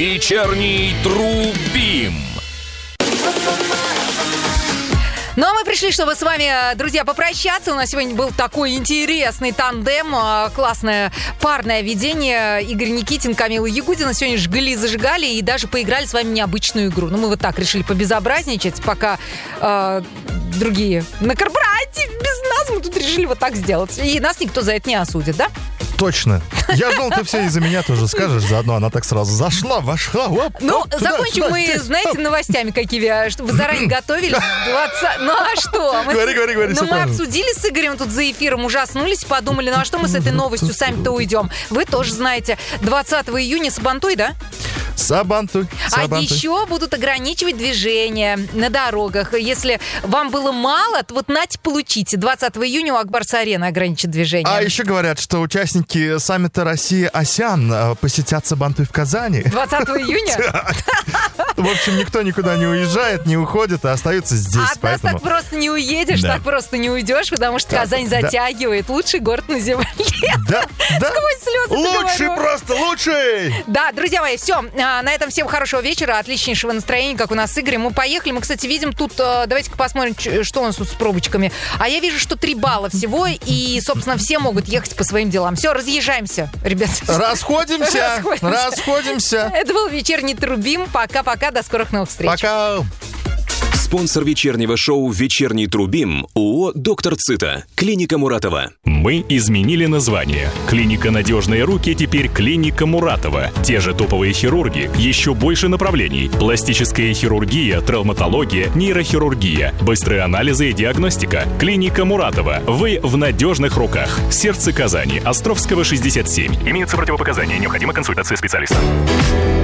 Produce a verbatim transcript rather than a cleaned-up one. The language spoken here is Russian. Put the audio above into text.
Вечерний Трубим. Ну, а мы пришли, чтобы с вами, друзья, попрощаться. У нас сегодня был такой интересный тандем, классное парное ведение. Игорь Никитин, Камила Ягудина сегодня жгли, зажигали и даже поиграли с вами необычную игру. Ну, мы вот так решили побезобразничать, пока э, другие на корпорате без нас мы тут решили вот так сделать. И нас никто за это не осудит, да? Точно. Я думал, ты все из-за меня тоже скажешь. Заодно она так сразу зашла, вошла. Оп, ну, оп, закончим туда, мы, сюда, знаете, новостями какими, что вы заранее готовились. двадцать... Ну, а что? Мы говори, с... говори, говори. Ну, мы правильно обсудили с Игорем тут за эфиром, ужаснулись, подумали, ну, а что мы с этой новостью сами-то уйдем? Вы тоже знаете. двадцатого июня Сабантуй, да? Сабантуй. А еще будут ограничивать движение на дорогах. Если вам было мало, то вот нате, получите. двадцатого июня у Акбарс-арены ограничат движение. А еще говорят, что участники саммита Россия-АСЕАН посетят Сабантуй в Казани. двадцатого июня? В общем, никто никуда не уезжает, не уходит, а остаются здесь. От нас так просто не уедешь, так просто не уйдешь, потому что Казань затягивает. Лучший город на земле. Да, да. Сквозь слезы лучший просто, лучший! Да, друзья мои, все. На этом всем хорошего вечера, отличнейшего настроения, как у нас с Игорем. Мы поехали. Мы, кстати, видим тут... Давайте-ка посмотрим, что у нас тут с пробочками. А я вижу, что три балла всего, и, собственно, все могут ехать по своим делам. Все, разъезжаемся, ребят. Расходимся. Расходимся. Расходимся. Это был вечерний Трубим. Пока-пока, до скорых новых встреч. Пока. Спонсор вечернего шоу «Вечерний Трубим» ООО «Доктор Цита». Клиника Муратова. Мы изменили название. Клиника «Надежные руки» теперь клиника Муратова. Те же топовые хирурги, еще больше направлений. Пластическая хирургия, травматология, нейрохирургия. Быстрые анализы и диагностика. Клиника Муратова. Вы в надежных руках. Сердце Казани. Островского, шестьдесят семь. Имеются противопоказания. Необходима консультация специалиста.